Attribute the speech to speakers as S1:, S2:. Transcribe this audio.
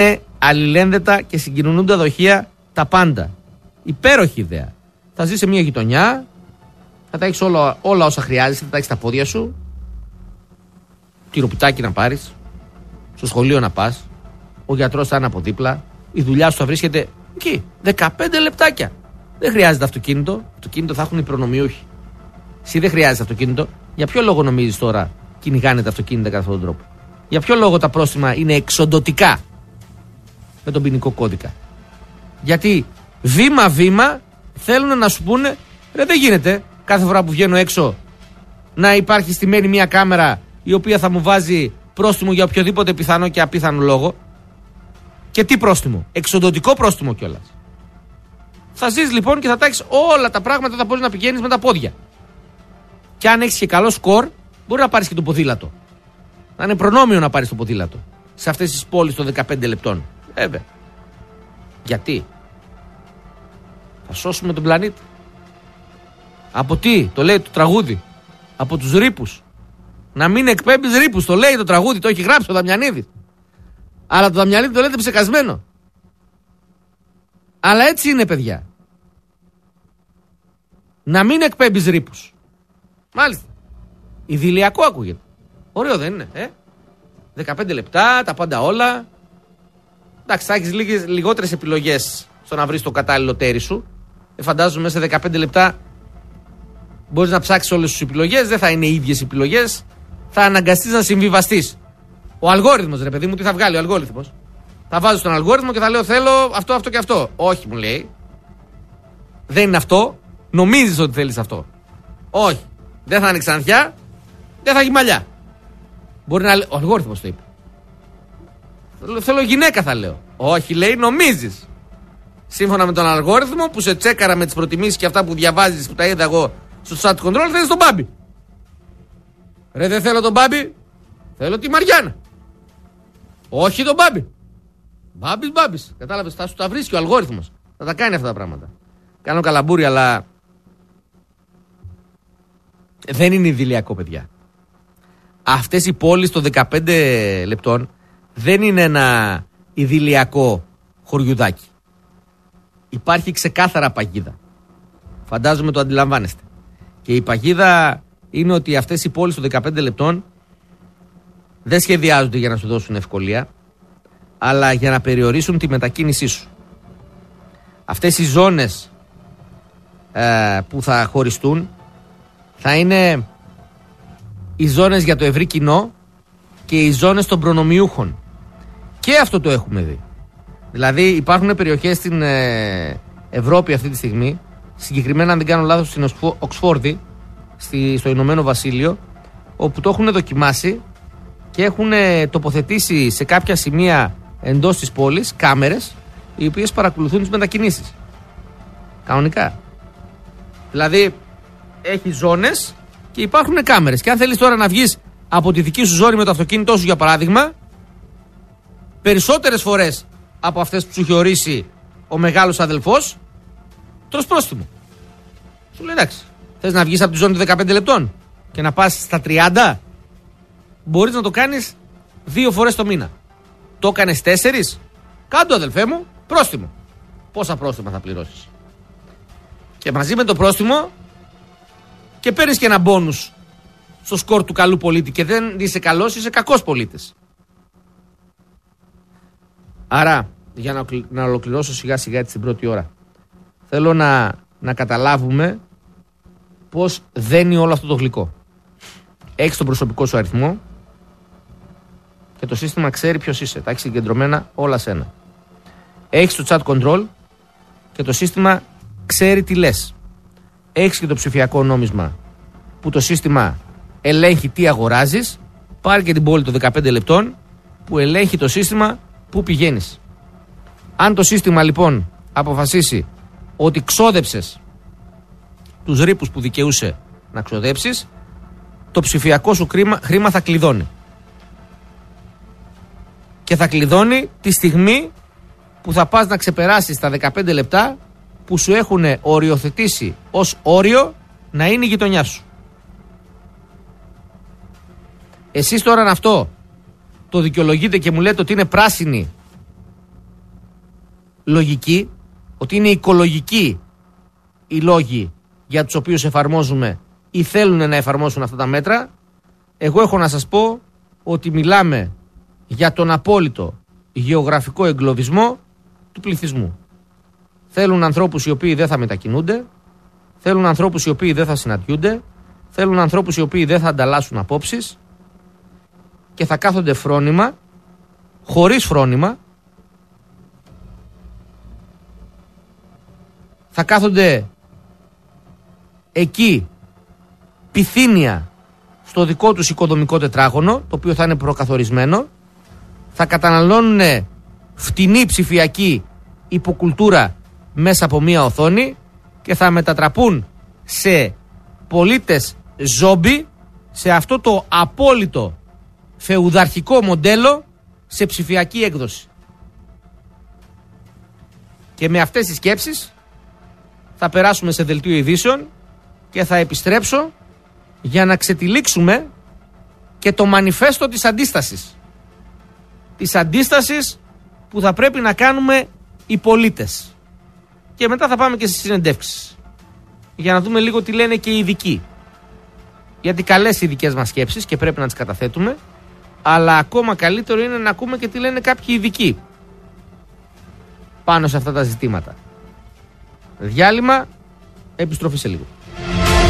S1: Είναι αλληλένδετα και συγκοινωνούντα δοχεία τα πάντα. Υπέροχη ιδέα. Θα ζεις σε μια γειτονιά, θα τα έχεις όλα όσα χρειάζεσαι, θα τα έχεις στα πόδια σου. Τυροπιτάκι να πάρεις, στο σχολείο να πας, ο γιατρός θα είναι από δίπλα, η δουλειά σου θα βρίσκεται εκεί. 15 λεπτάκια. Δεν χρειάζεται αυτοκίνητο. Αυτοκίνητο θα έχουν οι προνομιούχοι. Εσύ δεν χρειάζεται αυτοκίνητο. Για ποιο λόγο νομίζεις τώρα κυνηγάνε τα αυτοκίνητα κατά αυτόν τον τρόπο? Για ποιο λόγο τα πρόστιμα είναι εξοντωτικά με τον ποινικό κώδικα? Γιατί βήμα-βήμα θέλουν να σου πούνε, ρε, δεν γίνεται κάθε φορά που βγαίνω έξω να υπάρχει στημένη μια κάμερα η οποία θα μου βάζει πρόστιμο για οποιοδήποτε πιθανό και απίθανο λόγο. Και τι πρόστιμο? Εξοντωτικό πρόστιμο κιόλας. Θα ζεις λοιπόν και θα τα έχεις όλα τα πράγματα, θα μπορείς να πηγαίνεις με τα πόδια. Και αν έχεις και καλό σκορ, μπορεί να πάρεις και το ποδήλατο. Να είναι προνόμιο να πάρεις το ποδήλατο σε αυτές τις πόλεις των 15 λεπτών. Βέβαια. Γιατί? Θα σώσουμε τον πλανήτη. Από τι? Το λέει το τραγούδι. Από τους ρήπους. Να μην εκπέμπεις ρήπους. Το λέει το τραγούδι. Το έχει γράψει ο Δαμιανίδης. Αλλά το Δαμιανίδη το λέτε ψεκασμένο. Αλλά έτσι είναι, παιδιά. Να μην εκπέμπεις ρήπους. Μάλιστα. Ιδηλιακό ακούγεται. Ωραίο δεν είναι? 15 λεπτά, τα πάντα όλα. Εντάξει, θα έχεις λιγότερες επιλογές στο να βρεις το κατάλληλο τέρι σου. Φαντάζομαι μέσα σε 15 λεπτά μπορείς να ψάξεις όλες τις επιλογές. Δεν θα είναι οι ίδιες επιλογές. Θα αναγκαστείς να συμβιβαστείς. Ο αλγόριθμος, ρε παιδί μου, τι θα βγάλει ο αλγόριθμος? Θα βάζω στον αλγόριθμο και θα λέω θέλω αυτό, αυτό και αυτό. Όχι, μου λέει. Δεν είναι αυτό. Νομίζεις ότι θέλεις αυτό. Όχι. Δεν θα είναι ξανθιά. Δεν θα έχει μαλλιά. Μπορεί να λέει. Ο αλγόριθμος το είπε. Θέλω γυναίκα, θα λέω. Όχι, λέει, νομίζεις. Σύμφωνα με τον αλγόριθμο που σε τσέκαρα με τις προτιμήσεις και αυτά που διαβάζεις που τα είδα εγώ στο chat control, θέλεις τον Μπάμπη. Ρε, δεν θέλω τον Μπάμπη. Θέλω τη Μαριάννα. Όχι τον Μπάμπη. Μπάμπης. Κατάλαβες, θα σου τα βρίσκει ο αλγόριθμος. Θα τα κάνει αυτά τα πράγματα. Κάνω καλαμπούρι, αλλά δεν είναι ιδηλιακό, παιδιά. Αυτές οι πόλεις των 15 λεπτών δεν είναι ένα ιδηλιακό χωριουδάκι. Υπάρχει ξεκάθαρα παγίδα. Φαντάζομαι το αντιλαμβάνεστε. Και η παγίδα είναι ότι αυτές οι πόλεις των 15 λεπτών δεν σχεδιάζονται για να σου δώσουν ευκολία, αλλά για να περιορίσουν τη μετακίνησή σου. Αυτές οι ζώνες που θα χωριστούν θα είναι οι ζώνες για το ευρύ κοινό και οι ζώνες των προνομιούχων. Και αυτό το έχουμε δει. Δηλαδή υπάρχουν περιοχές στην Ευρώπη αυτή τη στιγμή, συγκεκριμένα αν δεν κάνω λάθος στην Οξφόρδη, στο Ηνωμένο Βασίλειο, όπου το έχουν δοκιμάσει και έχουν τοποθετήσει σε κάποια σημεία εντός της πόλης κάμερες οι οποίες παρακολουθούν τις μετακινήσεις. Κανονικά. Δηλαδή έχει ζώνες και υπάρχουν κάμερες. Και αν θέλεις τώρα να βγεις από τη δική σου ζώνη με το αυτοκίνητό σου, για παράδειγμα, περισσότερες φορές από αυτές που σου έχει ορίσει ο μεγάλος αδελφός, τρως πρόστιμο. Σου λέει εντάξει, θες να βγεις από τη ζώνη των 15 λεπτών και να πας στα 30, μπορείς να το κάνεις 2 φορές το μήνα. Το έκανες 4, κάντο αδελφέ μου, πρόστιμο. Πόσα πρόστιμα θα πληρώσεις? Και μαζί με το πρόστιμο και παίρνεις και ένα μπόνους στο σκορ του καλού πολίτη, και δεν είσαι καλός, είσαι κακός πολίτης. Άρα, για να ολοκληρώσω σιγά σιγά την πρώτη ώρα, θέλω να καταλάβουμε πως δένει όλο αυτό το γλυκό. Έχεις τον προσωπικό σου αριθμό και το σύστημα ξέρει ποιος είσαι. Τα έχεις συγκεντρωμένα όλα σένα. Έχεις το chat control και το σύστημα ξέρει τι λες. Έχεις και το ψηφιακό νόμισμα που το σύστημα ελέγχει τι αγοράζεις. Πάρει και την πόλη των 15 λεπτών που ελέγχει το σύστημα που πηγαίνεις. Αν το σύστημα λοιπόν αποφασίσει ότι ξόδεψες τους ρήπους που δικαιούσε να ξοδέψεις, το ψηφιακό σου χρήμα θα κλειδώνει. Και θα κλειδώνει τη στιγμή που θα πας να ξεπεράσεις τα 15 λεπτά που σου έχουν οριοθετήσει ως όριο να είναι η γειτονιά σου. Εσείς τώρα αυτό το δικαιολογείτε και μου λέτε ότι είναι πράσινη λογική, ότι είναι οικολογικοί οι λόγοι για τους οποίους εφαρμόζουμε ή θέλουν να εφαρμόσουν αυτά τα μέτρα, εγώ έχω να σας πω ότι μιλάμε για τον απόλυτο γεωγραφικό εγκλωβισμό του πληθυσμού. Θέλουν ανθρώπους οι οποίοι δεν θα μετακινούνται, θέλουν ανθρώπους οι οποίοι δεν θα συναντιούνται, θέλουν ανθρώπους οι οποίοι δεν θα ανταλλάσσουν απόψεις και θα κάθονται φρόνημα, χωρίς φρόνημα, θα κάθονται εκεί πυθύνια στο δικό τους οικοδομικό τετράγωνο, το οποίο θα είναι προκαθορισμένο, θα καταναλώνουν φτηνή ψηφιακή υποκουλτούρα μέσα από μία οθόνη και θα μετατραπούν σε πολίτες ζόμπι, σε αυτό το απόλυτο φεουδαρχικό μοντέλο σε ψηφιακή έκδοση. Και με αυτές τις σκέψεις θα περάσουμε σε δελτίο ειδήσεων και θα επιστρέψω για να ξετυλίξουμε και το μανιφέστο της αντίστασης. Της αντίστασης που θα πρέπει να κάνουμε οι πολίτες. Και μετά θα πάμε και στις συνεντεύξεις για να δούμε λίγο τι λένε και οι ειδικοί. Γιατί καλές οι δικές μας σκέψεις και πρέπει να τις καταθέτουμε, αλλά ακόμα καλύτερο είναι να ακούμε και τι λένε κάποιοι ειδικοί πάνω σε αυτά τα ζητήματα. Διάλειμμα, επιστροφή σε λίγο.